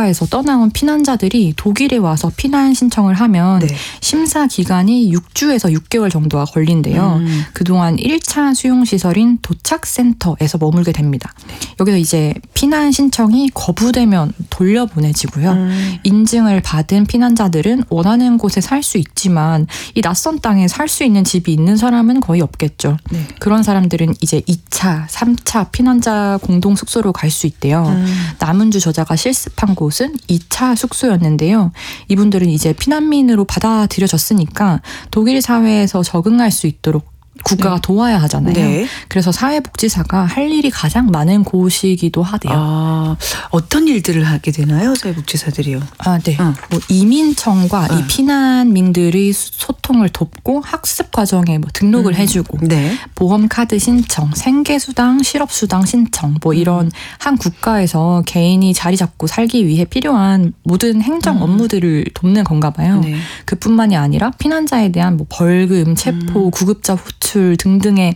국가에서 떠나온 피난자들이 독일에 와서 피난 신청을 하면 네. 심사 기간이 6주에서 6개월 정도가 걸린대요. 그동안 1차 수용시설인 도착센터에서 머물게 됩니다. 여기서 이제 피난 신청이 거부되면 돌려보내지고요. 인증을 받은 피난자들은 원하는 곳에 살 수 있지만 이 낯선 땅에 살 수 있는 집이 있는 사람은 거의 없겠죠. 네. 그런 사람들은 이제 2차, 3차 피난자 공동 숙소로 갈 수 있대요. 남은주 저자가 실습한 곳은 2차 숙소였는데요. 이분들은 이제 피난민으로 받아들여졌으니까 독일 사회에서 적응할 수 있도록 국가가 네. 도와야 하잖아요. 네. 그래서 사회복지사가 할 일이 가장 많은 곳이기도 하대요. 아, 어떤 일들을 하게 되나요? 사회복지사들이요? 네. 뭐 이민청과 이 피난민들의 소통을 돕고 학습 과정에 뭐 등록을 해주고 네. 보험카드 신청, 생계수당, 실업수당 신청 뭐 이런 한 국가에서 개인이 자리 잡고 살기 위해 필요한 모든 행정 업무들을 돕는 건가 봐요. 네. 그뿐만이 아니라 피난자에 대한 뭐 벌금, 체포, 구급자 호출 등등의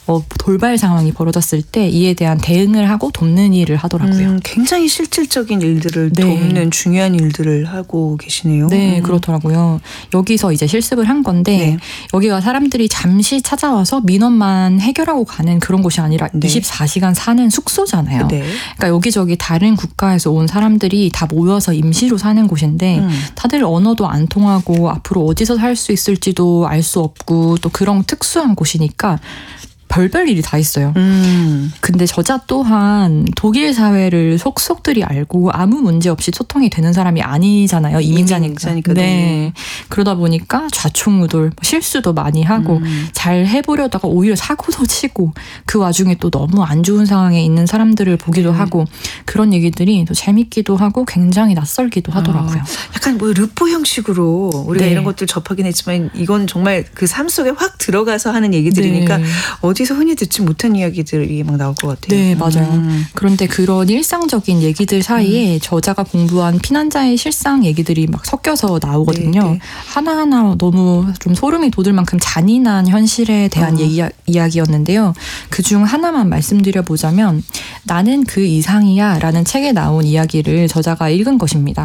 돌발 상황이 벌어졌을 때 이에 대한 대응을 하고 돕는 일을 하더라고요. 굉장히 실질적인 일들을 네. 돕는 중요한 일들을 하고 계시네요. 네, 그렇더라고요. 여기서 이제 실습을 한 건데 네. 여기가 사람들이 잠시 찾아와서 민원만 해결하고 가는 그런 곳이 아니라 네. 24시간 사는 숙소잖아요. 네. 그러니까 여기저기 다른 국가에서 온 사람들이 다 모여서 임시로 사는 곳인데 다들 언어도 안 통하고 앞으로 어디서 살 수 있을지도 알 수 없고 또 그런 특수한 곳이니까 별별 일이 다 있어요. 근데 저자 또한 독일 사회를 속속들이 알고 아무 문제 없이 소통이 되는 사람이 아니잖아요. 이민자니까. 네. 그러다 보니까 좌충우돌, 실수도 많이 하고 잘 해보려다가 오히려 사고도 치고 그 와중에 또 너무 안 좋은 상황에 있는 사람들을 보기도 하고 그런 얘기들이 또 재밌기도 하고 굉장히 낯설기도 하더라고요. 약간 뭐 르포 형식으로 우리가 네. 이런 것들 접하긴 했지만 이건 정말 그 삶 속에 확 들어가서 하는 얘기들이니까 네. 어디서 흔히 듣지 못한 이야기들이 막 나올 것 같아요. 네, 맞아요. 그런데 그런 일상적인 얘기들 사이에 저자가 공부한 피난자의 실상 얘기들이 막 섞여서 나오거든요. 네. 하나하나 너무 좀 소름이 돋을 만큼 잔인한 현실에 대한 이야기였는데요. 그중 하나만 말씀드려보자면 나는 그 이상이야 라는 책에 나온 이야기를 저자가 읽은 것입니다.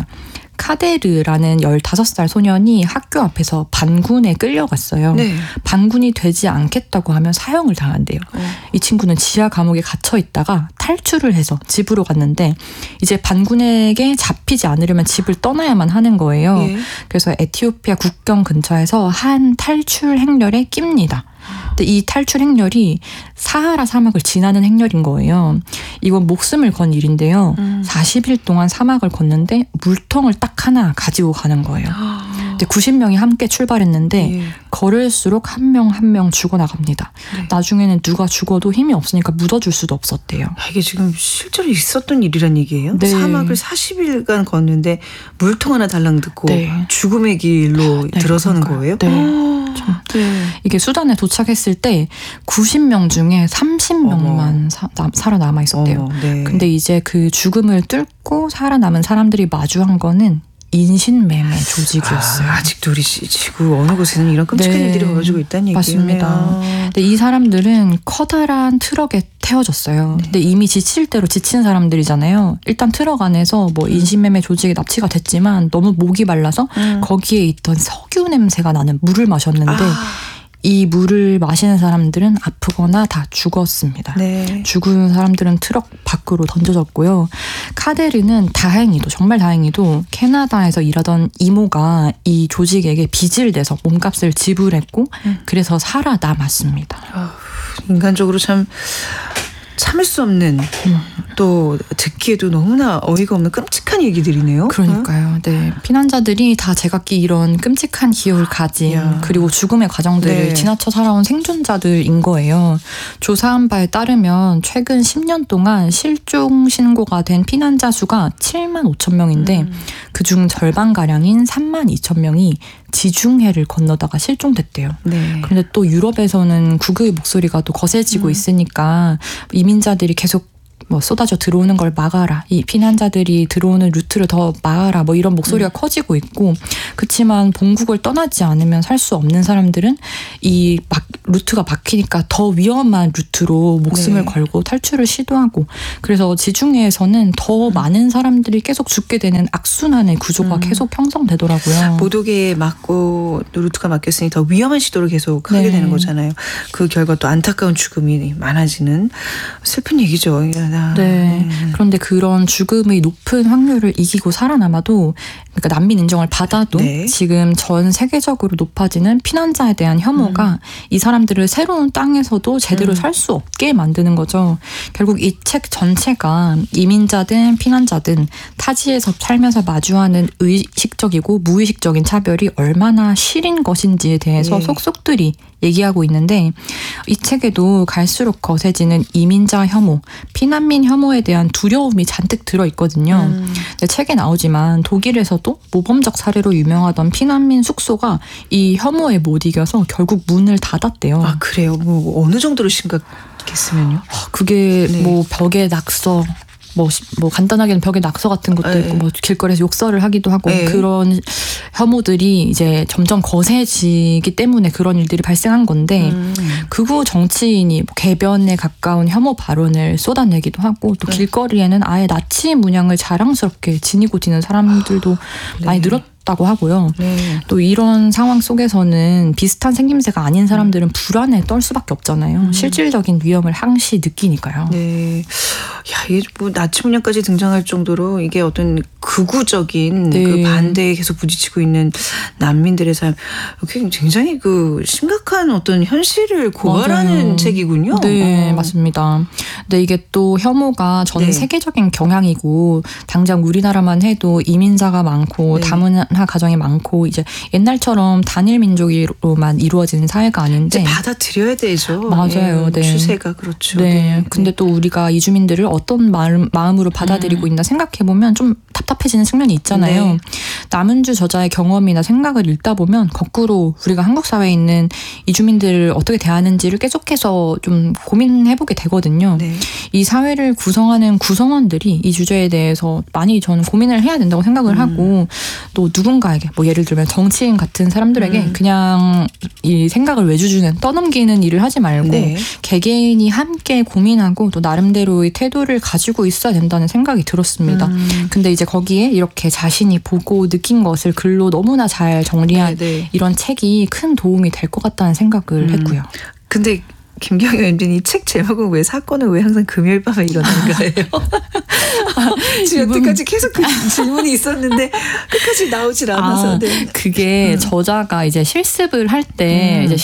카데르라는 15살 소년이 학교 앞에서 반군에 끌려갔어요. 네. 반군이 되지 않겠다고 하면 사형을 당한대요. 이 친구는 지하 감옥에 갇혀 있다가 탈출을 해서 집으로 갔는데 이제 반군에게 잡히지 않으려면 집을 떠나야만 하는 거예요. 예. 그래서 에티오피아 국경 근처에서 한 탈출 행렬에 낍니다. 근데 이 탈출 행렬이 사하라 사막을 지나는 행렬인 거예요. 이건 목숨을 건 일인데요. 40일 동안 사막을 걷는데 물통을 딱 하나 가지고 가는 거예요. 근데 90명이 함께 출발했는데 걸을수록 한 명 한 명 죽어나갑니다. 네. 나중에는 누가 죽어도 힘이 없으니까 묻어줄 수도 없었대요. 이게 지금 실제로 있었던 일이란 얘기예요? 네. 사막을 40일간 걷는데 물통 하나 달랑 듣고 네. 죽음의 길로 네, 들어서는 그러니까요. 거예요? 네. 이게 수단에 도착했을 때 90명 중에 30명만 살아남아 있었대요. 네. 근데 이제 그 죽음을 뚫고 살아남은 사람들이 마주한 거는 인신매매 조직이었어요. 아직도 우리 지구 어느 곳에는 이런 끔찍한 네. 일들이 벌어지고 있다는 얘기예요. 맞습니다. 근데 이 사람들은 커다란 트럭에 태워졌어요. 근데 이미 지칠 대로 지친 사람들이잖아요. 일단 트럭 안에서 뭐 인신매매 조직에 납치가 됐지만 너무 목이 말라서 거기에 있던 석유 냄새가 나는 물을 마셨는데 이 물을 마시는 사람들은 아프거나 다 죽었습니다. 네. 죽은 사람들은 트럭 밖으로 던져졌고요. 카데르는 다행히도 정말 다행히도 캐나다에서 일하던 이모가 이 조직에게 빚을 내서 몸값을 지불했고 그래서 살아남았습니다. 인간적으로 참 참을 수 없는 또 듣기에도 너무나 어이가 없는 끔찍한 얘기들이네요. 그러니까요. 네. 피난자들이 다 제각기 이런 끔찍한 기억을 가진 그리고 죽음의 과정들을 네. 지나쳐 살아온 생존자들인 거예요. 조사한 바에 따르면 최근 10년 동안 실종 신고가 된 피난자 수가 7만 5천 명인데 그중 절반가량인 3만 2천 명이 지중해를 건너다가 실종됐대요. 네. 그런데 또 유럽에서는 국의 목소리가 또 거세지고 있으니까 이민자들이 계속 뭐 쏟아져 들어오는 걸 막아라. 이 피난자들이 들어오는 루트를 더 막아라. 뭐 이런 목소리가 커지고 있고 그렇지만 본국을 떠나지 않으면 살 수 없는 사람들은 이 루트가 막히니까 더 위험한 루트로 목숨을 걸고 탈출을 시도하고 그래서 지중해에서는 더 많은 사람들이 계속 죽게 되는 악순환의 구조가 계속 형성되더라고요. 모독에 맞고 루트가 막혔으니 더 위험한 시도를 계속 하게 되는 거잖아요. 그 결과 또 안타까운 죽음이 많아지는 슬픈 얘기죠. 네. 그런데 그런 죽음의 높은 확률을 이기고 살아남아도 그러니까 난민 인정을 받아도 지금 전 세계적으로 높아지는 피난자에 대한 혐오가 이 사람들을 새로운 땅에서도 제대로 살 수 없게 만드는 거죠. 결국 이 책 전체가 이민자든 피난자든 타지에서 살면서 마주하는 의식적이고 무의식적인 차별이 얼마나 실인 것인지에 대해서 속속들이 얘기하고 있는데 이 책에도 갈수록 거세지는 이민자 혐오, 피난민 혐오에 대한 두려움이 잔뜩 들어있거든요. 근데 책에 나오지만 독일에서도 모범적 사례로 유명하던 피난민 숙소가 이 혐오에 못 이겨서 결국 문을 닫았대요. 아 그래요? 뭐 어느 정도로 심각했으면요? 그게 뭐 벽에 낙서 뭐 간단하게는 벽에 낙서 같은 것도 있고 뭐 길거리에서 욕설을 하기도 하고 그런 혐오들이 이제 점점 거세지기 때문에 그런 일들이 발생한 건데 극우 정치인이 개변에 가까운 혐오 발언을 쏟아내기도 하고 또 길거리에는 아예 나치 문양을 자랑스럽게 지니고 지는 사람들도 많이 늘었다고 하고요. 또 이런 상황 속에서는 비슷한 생김새가 아닌 사람들은 불안에 떨 수밖에 없잖아요. 실질적인 위험을 항시 느끼니까요. 네. 야, 이게 뭐 나치 문양까지 등장할 정도로 이게 어떤 극우적인 그 반대에 계속 부딪히고 있는 난민들의 삶, 굉장히 그 심각한 어떤 현실을 고발하는 책이군요. 네, 맞습니다. 근데 이게 또 혐오가 전 세계적인 경향이고 당장 우리나라만 해도 이민자가 많고 다문화 가정이 많고 이제 옛날처럼 단일 민족으로만 이루어지는 사회가 아닌데 이제 받아들여야 되죠. 맞아요. 추세가 그렇죠. 근데 또 우리가 이주민들을 어떤 마음으로 받아들이고 있나 생각해보면 좀 답답해지는 측면이 있잖아요. 남은주 저자의 경험이나 생각을 읽다 보면 거꾸로 우리가 한국 사회에 있는 이주민들을 어떻게 대하는지를 계속해서 좀 고민해보게 되거든요. 이 사회를 구성하는 구성원들이 이 주제에 대해서 많이 저는 고민을 해야 된다고 생각을 하고 또 누군가에게 뭐 예를 들면 정치인 같은 사람들에게 그냥 이 생각을 외주주는 떠넘기는 일을 하지 말고 개개인이 함께 고민하고 또 나름대로의 태도를 가지고 있어야 된다는 생각이 들었습니다. 근데 이제 거기에 이렇게 자신이 보고 느낀 것을 글로 너무나 잘 정리한 이런 책이 큰 도움이 될 것 같다는 생각을 했고요. 근데 김경영 MD님 책 제목은 왜 사건은 왜 항상 금요일 밤에 일어나는 거예요? 지금 여태까지 계속 그 질문이 있었는데 끝까지 나오질 않아서. 그게 저자가 이제 실습을 할 때 이제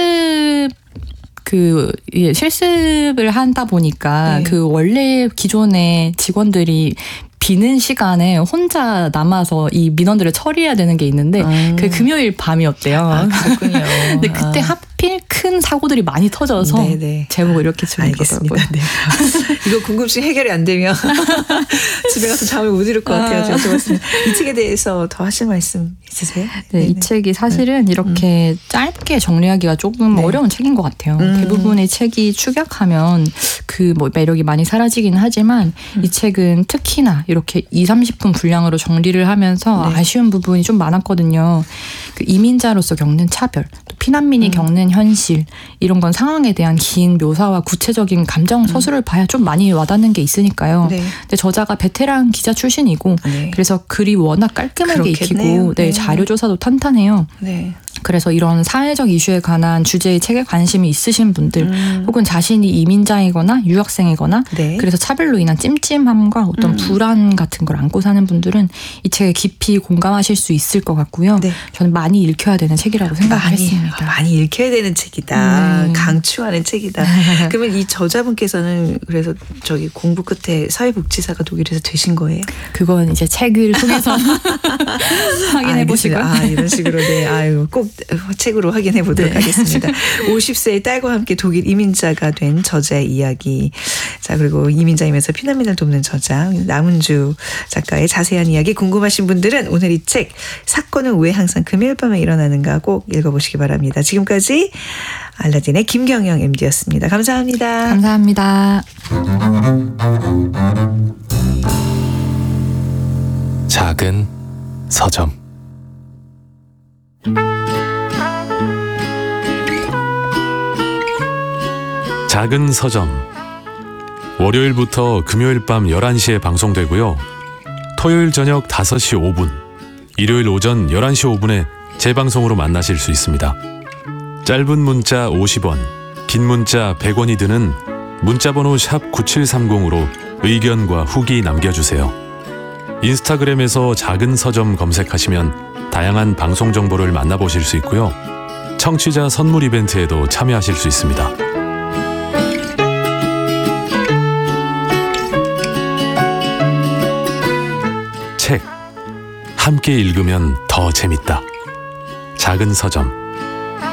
실습을 하다 보니까 그 원래 기존의 직원들이 비는 시간에 혼자 남아서 이 민원들을 처리해야 되는 게 있는데 그게 금요일 밤이었대요. 그렇군요. 근데 그때 하필 큰 사고들이 많이 터져서 제목을 이렇게 지은 거더라고요. 이거 궁금증 해결이 안 되면 집에 가서 잠을 못 이룰 것 같아요. 이 책에 대해서 더 하실 말씀 있으세요? 이 책이 사실은 이렇게 짧게 정리하기가 조금 어려운 책인 것 같아요. 대부분의 책이 축약하면 그 뭐 매력이 많이 사라지긴 하지만 이 책은 특히나 이렇게 20-30분 분량으로 정리를 하면서 아쉬운 부분이 좀 많았거든요. 그 이민자로서 겪는 차별, 또 피난민이 겪는 현실 이런 건 상황에 대한 긴 묘사와 구체적인 감정 서술을 봐야 좀 많이 와닿는 게 있으니까요. 근데 저자가 베테랑 기자 출신이고 그래서 글이 워낙 깔끔하게 익히고 자료 조사도 탄탄해요. 그래서 이런 사회적 이슈에 관한 주제의 책에 관심이 있으신 분들 혹은 자신이 이민자이거나 유학생이거나 그래서 차별로 인한 찜찜함과 어떤 불안 같은 걸 안고 사는 분들은 이 책에 깊이 공감하실 수 있을 것 같고요. 저는 많이 읽혀야 되는 책이라고 생각했습니다. 많이 읽혀야 되는 책이다. 강추하는 책이다. 그러면 이 저자분께서는 그래서 저기 공부 끝에 사회복지사가 독일에서 되신 거예요? 그건 이제 책을 통해서 확인해 보시고요. 이런 식으로 아유 꼭 책으로 확인해 보도록 네. 하겠습니다. 50세의 딸과 함께 독일 이민자가 된 저자의 이야기. 자, 그리고 이민자이면서 피난민을 돕는 저자 남은주 작가의 자세한 이야기 궁금하신 분들은 오늘 이 책 사건은 왜 항상 금요일 밤에 일어나는가 꼭 읽어보시기 바랍니다. 지금까지 알라딘의 김경영 MD였습니다. 감사합니다. 감사합니다. 작은 서점. 작은 서점. 월요일부터 금요일 밤 11시에 방송되고요. 토요일 저녁 5시 5분, 일요일 오전 11시 5분에 재방송으로 만나실 수 있습니다. 짧은 문자 50원, 긴 문자 100원이 드는 문자번호 샵 9730으로 의견과 후기 남겨주세요. 인스타그램에서 작은 서점 검색하시면 다양한 방송 정보를 만나보실 수 있고요. 청취자 선물 이벤트에도 참여하실 수 있습니다. 책 함께 읽으면 더 재밌다. 작은 서점.